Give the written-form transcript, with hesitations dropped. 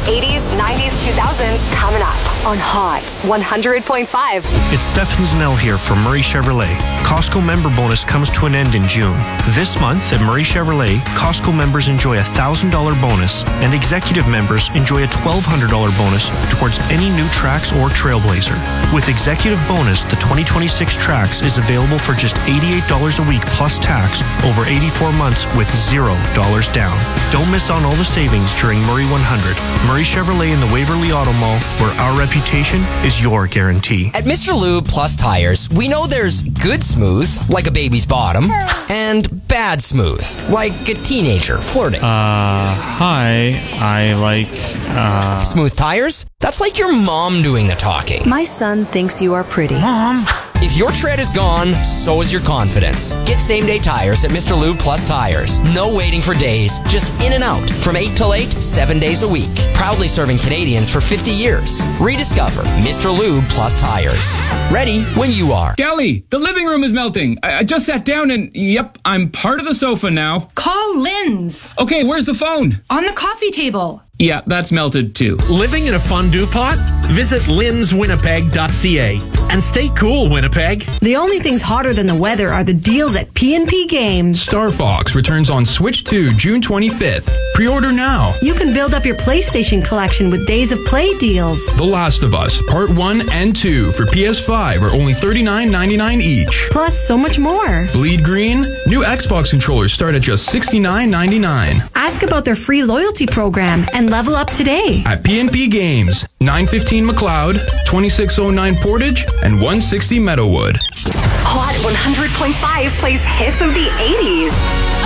80s, 90s, 2000s coming up on Hot 100.5. It's Stefan Zanel here from Murray Chevrolet. Costco member bonus comes to an end in June. This month at Murray Chevrolet, Costco members enjoy a $1,000 bonus and executive members enjoy a $1,200 bonus towards any new Trax or Trailblazer. With executive bonus, the 2026 Trax is available for just $88 a week plus tax over 84 months with $0 down. Don't miss on all the savings during Murray 100. Murray Chevrolet in the Waverly Auto Mall, where our reputation is your guarantee. At Mr. Lube Plus Tires, we know there's good smooth, like a baby's bottom, and bad smooth, like a teenager flirting. Hi, I like, Smooth tires? That's like your mom doing the talking. My son thinks you are pretty. Mom! If your tread is gone, so is your confidence. Get same-day tires at Mr. Lube Plus Tires. No waiting for days, just in and out. From 8 till 8, 7 days a week. Proudly serving Canadians for 50 years. Rediscover Mr. Lube Plus Tires. Ready when you are. Kelly, the living room is melting. I just sat down and, yep, I'm part of the sofa now. Call Lynn's. Okay, where's the phone? On the coffee table. Yeah, that's melted too. Living in a fondue pot? Visit linswinnipeg.ca. And stay cool, Winnipeg. The only things hotter than the weather are the deals at P&P Games. Star Fox returns on Switch 2 June 25th. Pre-order now. You can build up your PlayStation collection with Days of Play deals. The Last of Us Part 1 and 2 for PS5 are only $39.99 each. Plus so much more. Bleed Green? New Xbox controllers start at just $69.99. Ask about their free loyalty program and level up today. At P&P Games, 915 McLeod, 2609 Portage, and 160 Meadowwood. Hot 100.5 plays hits of the 80s.